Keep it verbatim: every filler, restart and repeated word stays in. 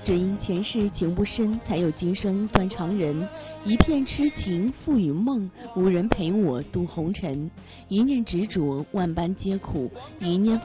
只因前世情不深，才有今生断肠人。一片痴情付与梦，无人陪我渡红尘。一念执着，万般皆苦；一念